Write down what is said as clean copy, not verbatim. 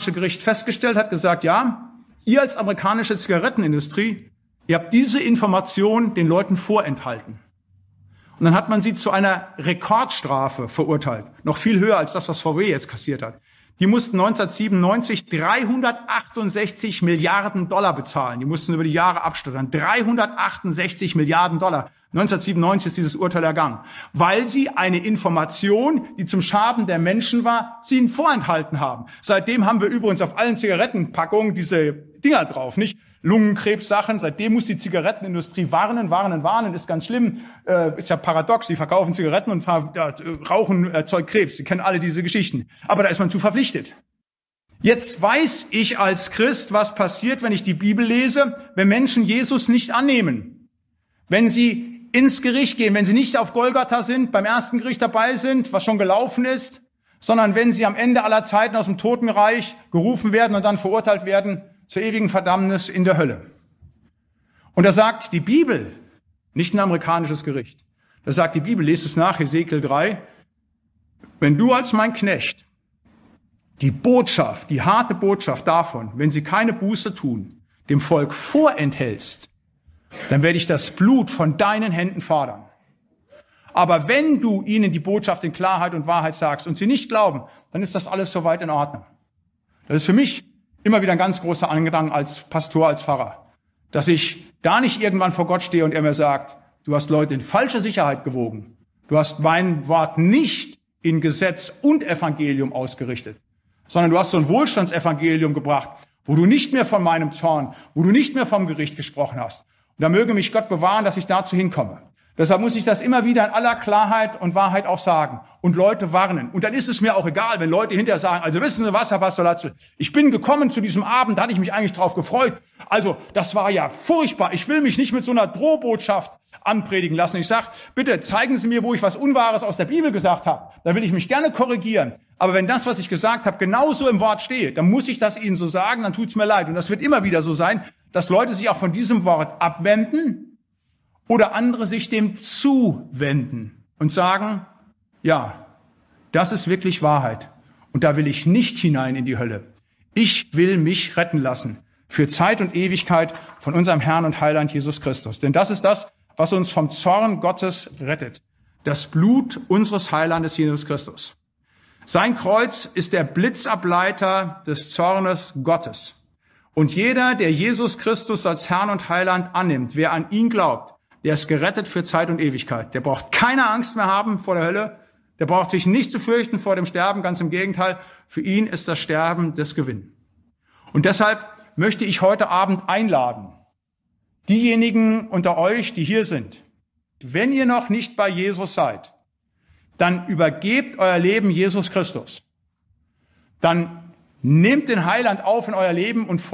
amerikanische Gericht festgestellt, hat gesagt, ja, ihr als amerikanische Zigarettenindustrie, ihr habt diese Information den Leuten vorenthalten. Und dann hat man sie zu einer Rekordstrafe verurteilt. Noch viel höher als das, was VW jetzt kassiert hat. Die mussten 1997 $368 Milliarden bezahlen. Die mussten über die Jahre abstottern. 368 Milliarden $. 1997 ist dieses Urteil ergangen. Weil sie eine Information, die zum Schaden der Menschen war, sie ihnen vorenthalten haben. Seitdem haben wir übrigens auf allen Zigarettenpackungen diese Dinger drauf, nicht? Lungenkrebssachen. Seitdem muss die Zigarettenindustrie warnen, ist ganz schlimm. Ist ja paradox. Sie verkaufen Zigaretten und Rauchen erzeugt Krebs. Sie kennen alle diese Geschichten. Aber da ist man zu verpflichtet. Jetzt weiß ich als Christ, was passiert, wenn ich die Bibel lese, wenn Menschen Jesus nicht annehmen. Wenn sie ins Gericht gehen, wenn sie nicht auf Golgatha sind, beim ersten Gericht dabei sind, was schon gelaufen ist, sondern wenn sie am Ende aller Zeiten aus dem Totenreich gerufen werden und dann verurteilt werden zur ewigen Verdammnis in der Hölle. Und da sagt die Bibel, nicht ein amerikanisches Gericht, da sagt die Bibel, lest es nach, Hesekiel 3, wenn du als mein Knecht die Botschaft, die harte Botschaft davon, wenn sie keine Buße tun, dem Volk vorenthältst, dann werde ich das Blut von deinen Händen fordern. Aber wenn du ihnen die Botschaft in Klarheit und Wahrheit sagst und sie nicht glauben, dann ist das alles soweit in Ordnung. Das ist für mich immer wieder ein ganz großer Andrang als Pastor, als Pfarrer, dass ich da nicht irgendwann vor Gott stehe und er mir sagt, du hast Leute in falsche Sicherheit gewogen. Du hast mein Wort nicht in Gesetz und Evangelium ausgerichtet, sondern du hast so ein Wohlstandsevangelium gebracht, wo du nicht mehr von meinem Zorn, wo du nicht mehr vom Gericht gesprochen hast. Und da möge mich Gott bewahren, dass ich dazu hinkomme. Deshalb muss ich das immer wieder in aller Klarheit und Wahrheit auch sagen und Leute warnen. Und dann ist es mir auch egal, wenn Leute hinterher sagen, also wissen Sie was, Herr Pastor Latzel, ich bin gekommen zu diesem Abend, da hatte ich mich eigentlich drauf gefreut. Also das war ja furchtbar. Ich will mich nicht mit so einer Drohbotschaft anpredigen lassen. Ich sage, bitte zeigen Sie mir, wo ich was Unwahres aus der Bibel gesagt habe. Da will ich mich gerne korrigieren. Aber wenn das, was ich gesagt habe, genauso im Wort steht, dann muss ich das Ihnen so sagen, dann tut's mir leid. Und das wird immer wieder so sein, dass Leute sich auch von diesem Wort abwenden oder andere sich dem zuwenden und sagen, ja, das ist wirklich Wahrheit. Und da will ich nicht hinein in die Hölle. Ich will mich retten lassen für Zeit und Ewigkeit von unserem Herrn und Heiland Jesus Christus. Denn das ist das, was uns vom Zorn Gottes rettet. Das Blut unseres Heilandes Jesus Christus. Sein Kreuz ist der Blitzableiter des Zornes Gottes. Und jeder, der Jesus Christus als Herrn und Heiland annimmt, wer an ihn glaubt, der ist gerettet für Zeit und Ewigkeit. Der braucht keine Angst mehr haben vor der Hölle. Der braucht sich nicht zu fürchten vor dem Sterben. Ganz im Gegenteil, für ihn ist das Sterben das Gewinn. Und deshalb möchte ich heute Abend einladen, diejenigen unter euch, die hier sind, wenn ihr noch nicht bei Jesus seid, dann übergebt euer Leben Jesus Christus. Dann nehmt den Heiland auf in euer Leben und